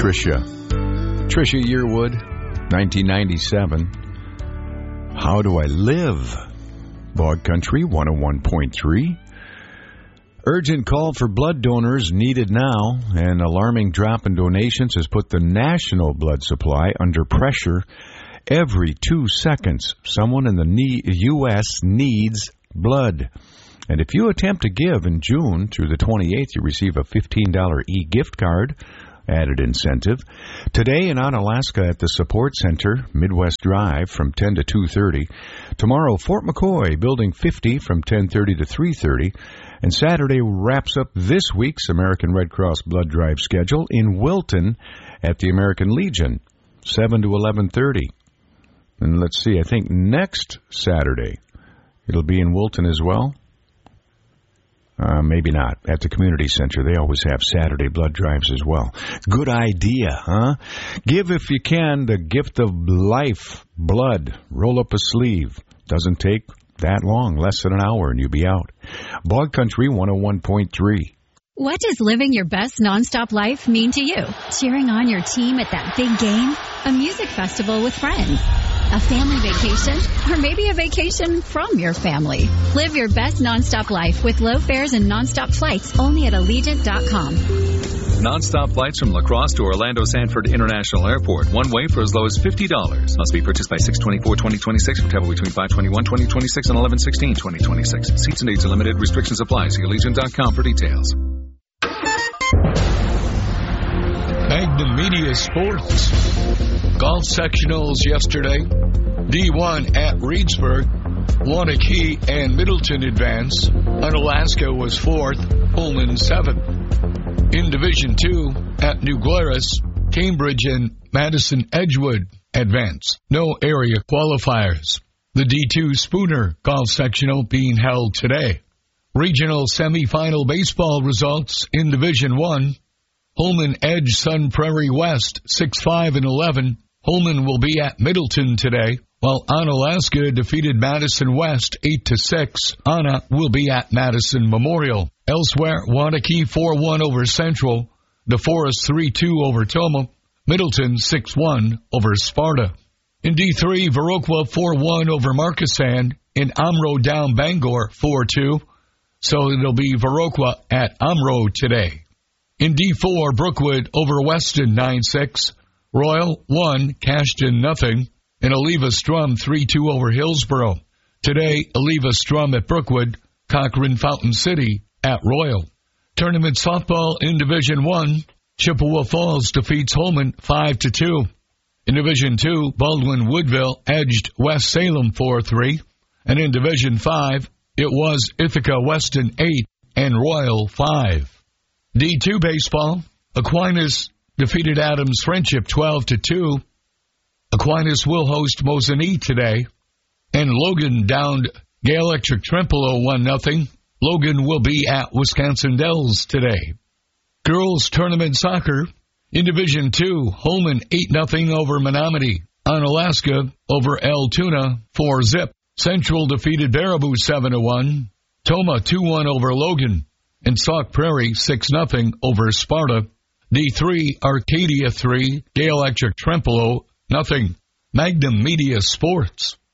Trisha Yearwood, 1997. How Do I Live? Bog Country 101.3. Urgent call for blood donors needed now. An alarming drop in donations has put the national blood supply under pressure. Every 2 seconds, someone in the U.S. needs blood. And if you attempt to give in June through the 28th, you receive a $15 e-gift card. Added incentive. Today in Onalaska at the Support Center, Midwest Drive from 10 to 2:30. Tomorrow, Fort McCoy, Building 50 from 10:30 to 3:30. And Saturday wraps up this week's American Red Cross Blood Drive schedule in Wilton at the American Legion, 7 to 11:30. And let's see, I think next Saturday it'll be in Wilton as well. Maybe not. At the community center, they always have Saturday blood drives as well. Good idea, huh? Give if you can the gift of life, blood. Roll up a sleeve. Doesn't take that long, less than an hour, and you'll be out. Bog Country 101.3. What does living your best nonstop life mean to you? Cheering on your team at that big game? A music festival with friends? A family vacation? Or maybe a vacation from your family? Live your best nonstop life with low fares and nonstop flights only at Allegiant.com. Nonstop flights from La Crosse to Orlando Sanford International Airport. One way for as low as $50. Must be purchased by 6/24/2026 for travel between 5/21/2026 and 11/16/2026. Seats and dates are limited. Restrictions apply. See Allegiant.com for details. Magnum Media Sports. Golf sectionals yesterday. D1 at Reedsburg. Waunakee and Middleton advance. Onalaska was 4th. Pullman 7th. In Division 2 at New Glarus, Cambridge and Madison Edgewood advance. No area qualifiers. The D2 Spooner Golf sectional being held today. Regional semifinal baseball results in Division 1. Holman Edge Sun Prairie West 6-5 and 11. Holman will be at Middleton today, while Onalaska defeated Madison West 8-6. Anna will be at Madison Memorial. Elsewhere, Waunakee 4-1 over Central. DeForest 3-2 over Toma. Middleton 6-1 over Sparta. In D3, Viroqua 4-1 over Markesan. In Amro down Bangor 4-2. So it'll be Viroqua at Amro today. In D4, Brookwood over Weston 9-6. Royal 1, Cashton nothing. And Oliva Strum 3-2 over Hillsboro. Today, Oliva Strum at Brookwood. Cochrane Fountain City at Royal. Tournament softball in Division 1. Chippewa Falls defeats Holman 5-2. In Division 2, Baldwin Woodville edged West Salem 4-3. And in Division 5, it was Ithaca Weston 8 and Royal 5. D2 baseball, Aquinas defeated Adams Friendship 12-2. Aquinas will host Mosinee today. And Logan downed Gale Electric Trempealeau 1-0. Logan will be at Wisconsin Dells today. Girls Tournament Soccer, in Division 2, Holman 8-0 over Menominee. Onalaska over Altoona 4-0. Central defeated Baraboo 7-1. Toma 2-1 over Logan. And Sauk Prairie 6-0 over Sparta. D3, Arcadia 3, Gale Electric Trempealeau 0. Magnum Media Sports.